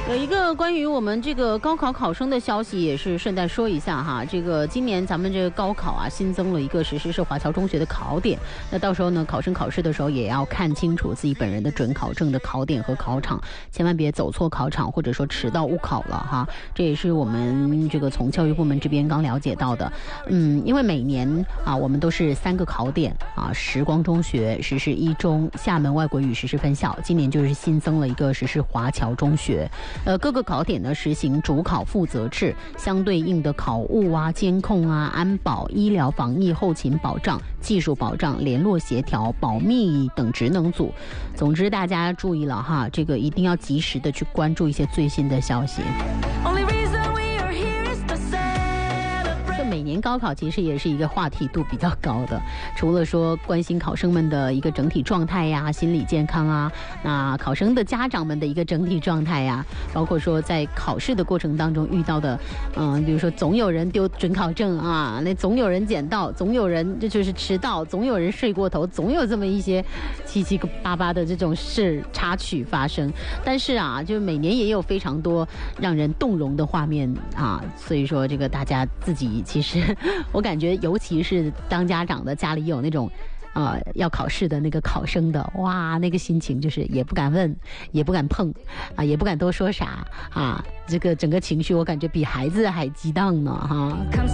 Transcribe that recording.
有一个关于我们这个高考考生的消息，也是顺带说一下哈。这个今年咱们这个高考啊，新增了一个实施是华侨中学的考点。那到时候呢，考生考试的时候也要看清楚自己本人的准考证的考点和考场，千万别走错考场，或者说迟到误考了哈。这也是我们这个从教育部门这边刚了解到的。因为每年啊，我们都是3个考点啊，时光中学实施一中，厦门外国语实施分校，今年就是新增了一个实施华侨中学。各个考点呢实行主考负责制，相对应的考务啊、监控啊、安保、医疗防疫、后勤保障、技术保障、联络协调、保密等职能组。总之大家注意了哈，这个一定要及时的去关注一些最新的消息。每年高考其实也是一个话题度比较高的，除了说关心考生们的一个整体状态呀、心理健康啊，那考生的家长们的一个整体状态呀，包括说在考试的过程当中遇到的，比如说总有人丢准考证啊，那总有人捡到，总有人这就是迟到，总有人睡过头，总有这么一些七七八八的这种事插曲发生。但是啊，就每年也有非常多让人动容的画面啊，所以说这个大家自己其实我感觉，尤其是当家长的，家里有那种要考试的那个考生的，哇，那个心情就是也不敢问，也不敢碰啊，也不敢多说啥啊，这个整个情绪我感觉比孩子还激荡呢哈。